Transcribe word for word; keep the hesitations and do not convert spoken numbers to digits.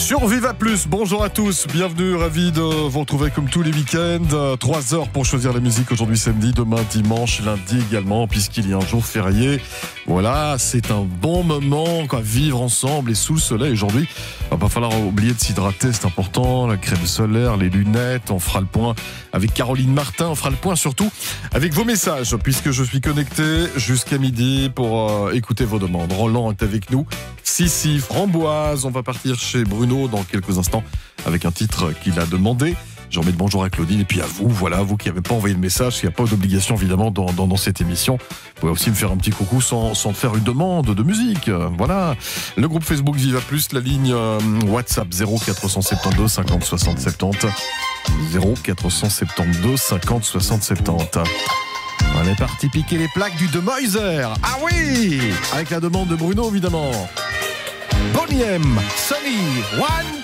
Sur Viva Plus, bonjour à tous, bienvenue, ravi de vous retrouver comme tous les week-ends. Trois heures pour choisir la musique, aujourd'hui samedi, demain dimanche, lundi également, puisqu'il y a un jour férié. Voilà, c'est un bon moment, quoi, vivre ensemble et sous le soleil. Aujourd'hui, il va pas falloir oublier de s'hydrater, c'est important, la crème solaire, les lunettes, on fera le point avec Caroline Martin, on fera le point surtout avec vos messages, puisque je suis connecté jusqu'à midi pour euh, écouter vos demandes. Roland est avec nous, Sissi, Framboise, on va partir chez Bruno dans quelques instants avec un titre qu'il a demandé. Je remets le bonjour à Claudine et puis à vous, voilà, vous qui n'avez pas envoyé de message, il n'y a pas d'obligation évidemment dans, dans, dans cette émission. Vous pouvez aussi me faire un petit coucou sans, sans faire une demande de musique. Voilà. Le groupe Facebook Viva Plus, la ligne euh, WhatsApp zéro quatre cent soixante-douze cinquante soixante soixante. zéro quatre cent soixante-douze cinquante soixante soixante. On est parti piquer les plaques du De Moiser. Ah oui, avec la demande de Bruno évidemment. Bonnie M, Sunny, one,